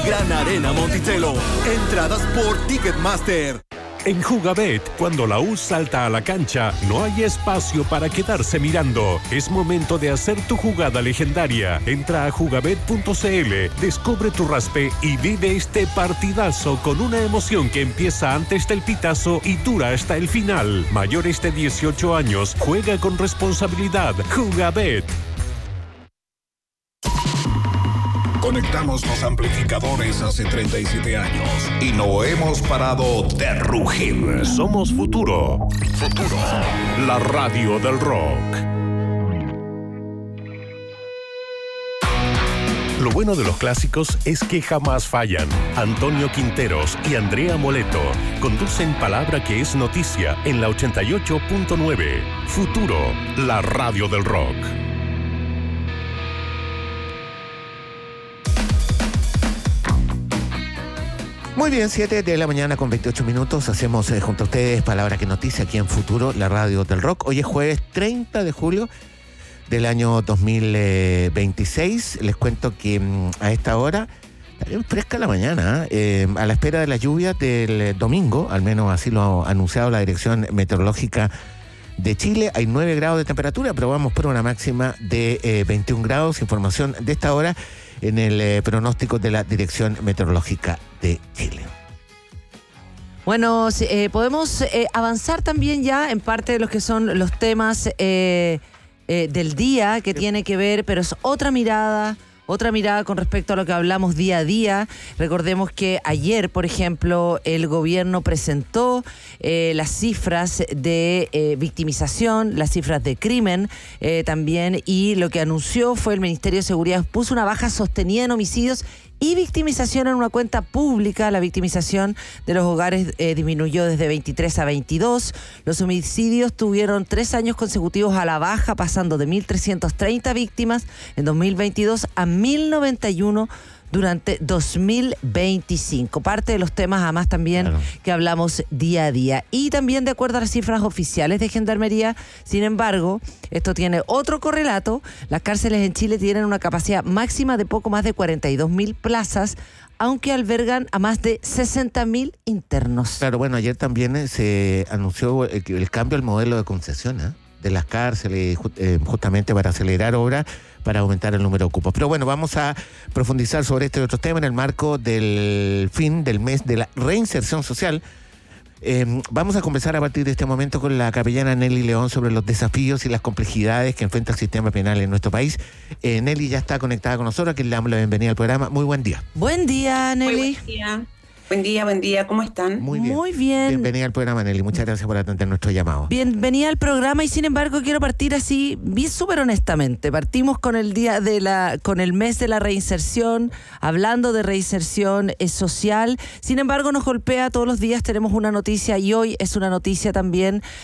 Gran Arena Monticello. Entradas por Ticketmaster. En Jugabet, cuando la U salta a la cancha, no hay espacio para quedarse mirando. Es momento de hacer tu jugada legendaria. Entra a jugabet.cl, descubre tu raspe y vive este partidazo con una emoción que empieza antes del pitazo y dura hasta el final. Mayores de 18 años, juega con responsabilidad. Jugabet. Conectamos los amplificadores hace 37 años y no hemos parado de rugir. Somos Futuro. Futuro, la radio del rock. Lo bueno de los clásicos es que jamás fallan. Antonio Quinteros y Andrea Moleto conducen Palabra que es Noticia en la 88.9. Futuro, la radio del rock. Muy bien, 7 de la mañana con 28 minutos. Hacemos junto a ustedes Palabra que Noticia aquí en Futuro, la radio del rock. Hoy es jueves 30 de julio del año 2026. Les cuento que a esta hora está bien fresca la mañana, a la espera de las lluvias del domingo, al menos así lo ha anunciado la Dirección Meteorológica de Chile. Hay 9 grados de temperatura, pero vamos por una máxima de 21 grados. Información de esta hora en el pronóstico de la Dirección Meteorológica de Chile. Bueno, podemos avanzar también ya en parte de los que son los temas del día que tiene que ver, pero es otra mirada con respecto a lo que hablamos día a día. Recordemos que ayer, por ejemplo, el gobierno presentó las cifras de victimización, las cifras de crimen también, y lo que anunció fue el Ministerio de Seguridad puso una baja sostenida en homicidios y victimización en una cuenta pública. La victimización de los hogares disminuyó desde 23 a 22. Los homicidios tuvieron 3 años consecutivos a la baja, pasando de 1.330 víctimas en 2022 a 1.091 durante 2025. Parte de los temas, además, también que hablamos día a día. Y también de acuerdo a las cifras oficiales de Gendarmería, sin embargo, esto tiene otro correlato. Las cárceles en Chile tienen una capacidad máxima de poco más de 42.000 plazas, aunque albergan a más de 60.000 internos. Claro, bueno, ayer también se anunció el cambio al modelo de concesión de las cárceles, justamente para acelerar obras, para aumentar el número de cupos. Pero bueno, vamos a profundizar sobre este y otros temas en el marco del fin del mes de la reinserción social. Vamos a conversar a partir de este momento con la capellana Nelly León sobre los desafíos y las complejidades que enfrenta el sistema penal en nuestro país. Nelly ya está conectada con nosotros, que le damos la bienvenida al programa. Muy buen día. Buen día, Nelly. Muy buen día. Buen día, ¿cómo están? Muy bien. Muy bien. Bienvenida al programa, Nelly. Muchas gracias por atender nuestro llamado. Bienvenida al programa, y sin embargo quiero partir así, bien súper honestamente. Partimos con el día con el mes de la reinserción, hablando de reinserción social. Sin embargo, nos golpea todos los días, tenemos una noticia, y hoy es una noticia también